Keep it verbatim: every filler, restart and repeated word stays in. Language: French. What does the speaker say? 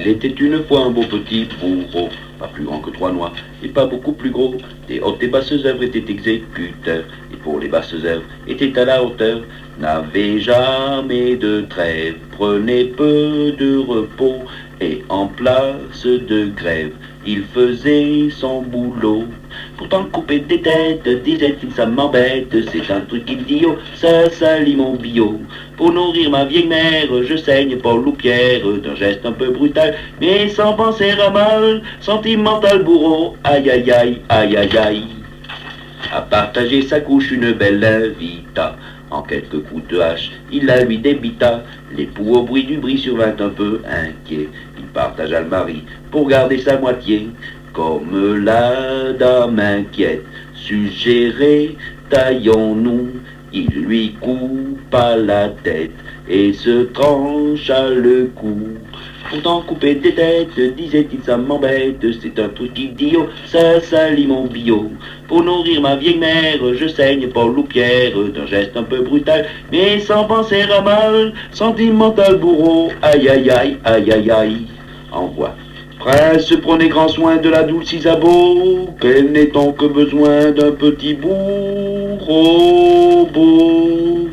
Il était une fois un beau petit bourreau, pas plus grand que trois noix, et pas beaucoup plus gros. Des hautes et basses œuvres étaient exécuteurs, et pour les basses œuvres étaient à la hauteur. N'avait jamais de trêve, prenait peu de repos, et en place de grève, il faisait son boulot. Pourtant couper des têtes, disait-il, ça m'embête, c'est un truc idiot, ça salit mon bio. Pour nourrir ma vieille mère, je saigne Paul ou Pierre, d'un geste un peu brutal, mais sans penser à mal, sentimental bourreau, aïe aïe aïe, aïe aïe aïe. À partager sa couche, une belle invita. En quelques coups de hache, il la lui débita. L'époux au bruit du bris survint un peu inquiet. Il partagea le mari pour garder sa moitié. Comme la dame inquiète suggérait, taillons-nous. Il lui coupa la tête et se trancha le cou. Pourtant couper des têtes, disait-il, ça m'embête, c'est un truc idiot, ça salit mon bio. Pour nourrir ma vieille mère, je saigne Paul ou Pierre, d'un geste un peu brutal, mais sans penser à mal, sentimental bourreau, aïe aïe aïe, aïe aïe aïe. Envoie. Prince, prenez grand soin de la douce Isabeau, qu'elle n'ait donc que besoin d'un petit bourreau beau.